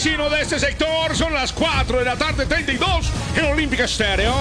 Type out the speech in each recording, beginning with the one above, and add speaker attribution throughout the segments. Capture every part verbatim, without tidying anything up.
Speaker 1: vecino de este sector. Son las cuatro de la tarde, treinta y dos en Olímpica Estéreo.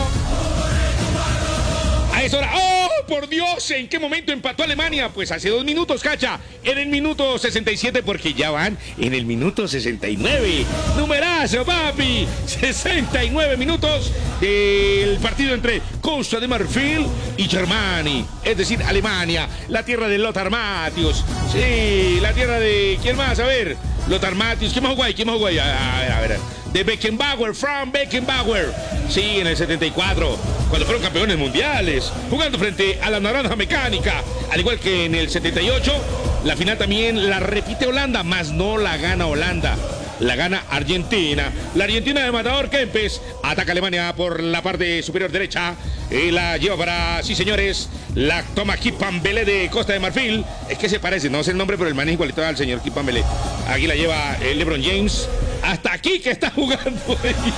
Speaker 1: A esa hora, ¡oh, por Dios! ¿En qué momento empató Alemania? Pues hace dos minutos, Cacha. En el minuto sesenta y siete, porque ya van en el minuto sesenta y nueve. Numerazo, papi. sesenta y nueve minutos del partido entre Costa de Marfil y Germany. Es decir, Alemania, la tierra de Lothar Matthäus. Sí, la tierra de... ¿quién más? A ver, Lothar Matthäus. ¿Quién más jugó ahí? ¿Quién más jugó ahí? A ver, a ver. De Beckenbauer, Frank Beckenbauer. Sí, en el setenta y cuatro, cuando fueron campeones mundiales, jugando frente a la Naranja Mecánica. Al igual que en el setenta y ocho, la final también la repite Holanda, más no la gana Holanda, la gana Argentina. La Argentina de Matador Kempes ataca a Alemania por la parte superior derecha y la lleva para, sí señores, la toma Kimpembe de Costa de Marfil. Es que se parece, no sé el nombre, pero el man es igualito al señor Kimpembe. Aquí la lleva el LeBron James. Hasta aquí que está jugando.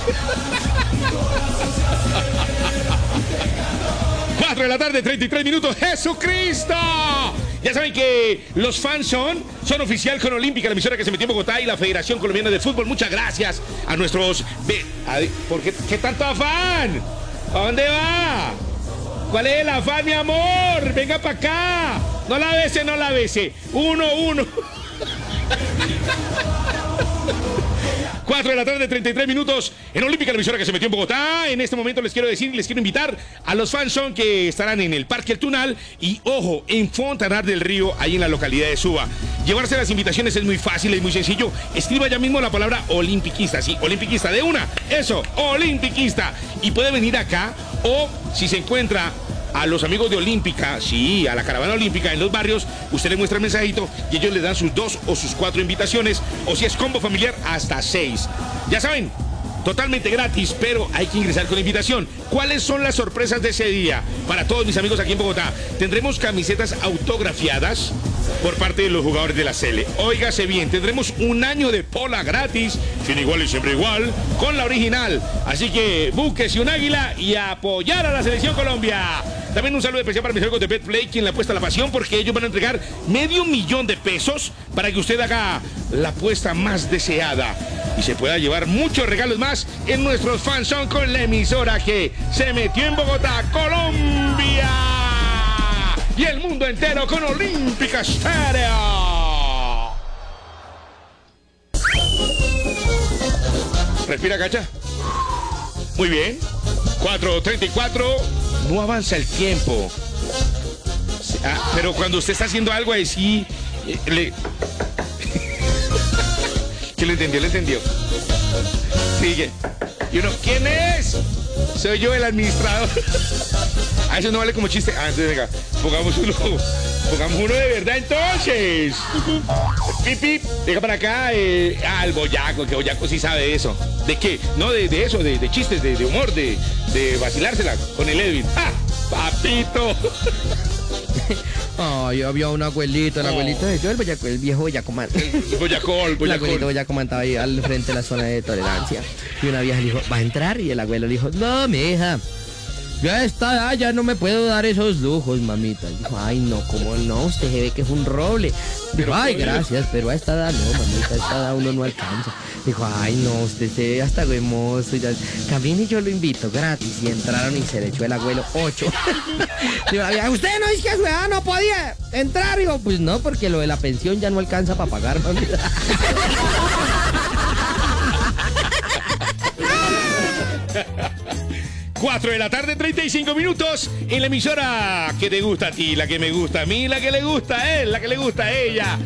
Speaker 1: cuatro de la tarde, treinta y tres minutos. ¡Jesucristo! Ya saben que los fans son, son oficial con Olímpica, la emisora que se metió en Bogotá, y la Federación Colombiana de Fútbol. Muchas gracias a nuestros... ¿Por qué, qué tanto afán? ¿A dónde va? ¿Cuál es el afán, mi amor? Venga para acá. No la bese, no la bese. Uno, uno. cuatro de la tarde, treinta y tres minutos en Olímpica, la emisora que se metió en Bogotá. En este momento les quiero decir, les quiero invitar a los fans son que estarán en el Parque El Tunal y, ojo, en Fontanar del Río, ahí en la localidad de Suba. Llevarse las invitaciones es muy fácil, es muy sencillo. Escriba ya mismo la palabra olimpiquista, sí, olimpiquista, de una, eso, olimpiquista. Y puede venir acá, o si se encuentra a los amigos de Olímpica, sí, a la caravana olímpica en los barrios, usted le muestra el mensajito y ellos le dan sus dos o sus cuatro invitaciones, o si es combo familiar, hasta seis. Ya saben, totalmente gratis, pero hay que ingresar con invitación. ¿Cuáles son las sorpresas de ese día? Para todos mis amigos aquí en Bogotá, tendremos camisetas autografiadas por parte de los jugadores de la Sele. Óigase bien, tendremos un año de pola gratis, sin igual y siempre igual, con la original. Así que búsquese un águila y apoyar a la Selección Colombia. También un saludo especial para mis amigos de Betplay, quien le apuesta la pasión, porque ellos van a entregar medio millón de pesos para que usted haga la apuesta más deseada y se pueda llevar muchos regalos más en nuestros fans son con la emisora que se metió en Bogotá, Colombia, y el mundo entero con Olímpica Estéreo. Respira, Cacha. Muy bien. cuatro treinta y cuatro. No avanza el tiempo. Ah, pero cuando usted está haciendo algo ahí sí eh, le... ¿Qué le entendió? ¿Le entendió? Sigue. Y uno, ¿quién es? Soy yo, el administrador. Ah, eso no vale como chiste. Ah, entonces venga, pongamos uno. Pongamos uno de verdad entonces. Pip, pip, deja para acá. Eh, ah, el Boyaco, que Boyaco sí sabe de eso. ¿De qué? No, de, de eso, de, de chistes, de, de humor, de, de vacilársela con el Edwin. ¡Ah! ¡Papito!
Speaker 2: Ay, oh, había un abuelito, el abuelito de yo, el boyaco, el viejo boyaco man.
Speaker 1: El boyacol, el
Speaker 2: El abuelito boyaco man estaba ahí al frente de la zona de tolerancia. Y una vieja le dijo, ¿va a entrar? Y el abuelo le dijo, no, mija, yo a esta edad ya no me puedo dar esos lujos, mamita. Y dijo, ay, no, ¿cómo no? Usted se ve que es un roble. Dijo, ay, gracias, pero a esta edad no, mamita, a esta edad uno no alcanza. Dijo, ay, no, usted se ve hasta hermoso. Camine y yo lo invito gratis. Y entraron y se le echó el abuelo ocho. Dijo, usted no dice que a su edad no podía entrar. Dijo, pues no, porque lo de la pensión ya no alcanza para pagar, mamita.
Speaker 1: cuatro de la tarde, treinta y cinco minutos en la emisora que te gusta a ti, la que me gusta a mí, la que le gusta a él, la que le gusta a ella.